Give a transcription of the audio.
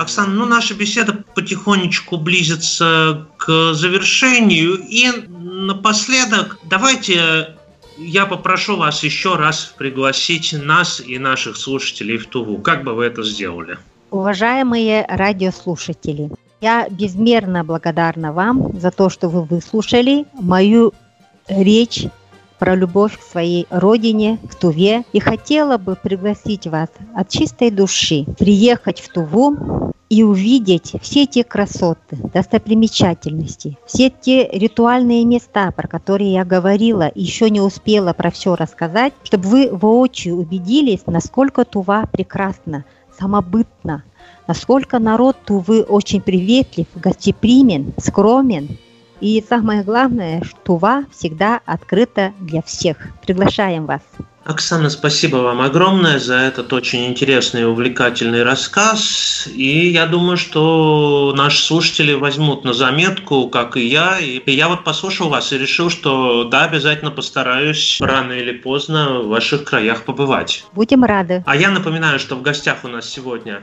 Оксана, наша беседа потихонечку близится к завершению. И напоследок давайте я попрошу вас еще раз пригласить нас и наших слушателей в Туву. Как бы вы это сделали? Уважаемые радиослушатели, я безмерно благодарна вам за то, что вы выслушали мою речь про любовь к своей родине, к Туве. И хотела бы пригласить вас от чистой души приехать в Туву и увидеть все те красоты, достопримечательности, все те ритуальные места, про которые я говорила и еще не успела про все рассказать, чтобы вы воочию убедились, насколько Тува прекрасна, самобытна, насколько народ Тувы очень приветлив, гостеприимен, скромен. И самое главное, что Тува всегда открыта для всех. Приглашаем вас. Оксана, спасибо вам огромное за этот очень интересный и увлекательный рассказ. И я думаю, что наши слушатели возьмут на заметку, как и я. И я послушал вас и решил, что да, обязательно постараюсь рано или поздно в ваших краях побывать. Будем рады. А я напоминаю, что в гостях у нас сегодня